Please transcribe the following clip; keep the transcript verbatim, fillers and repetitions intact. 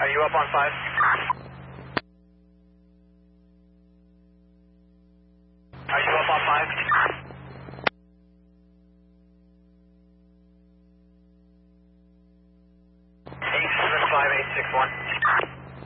Are you up on five? Are you up on five? eight seven five eight six one.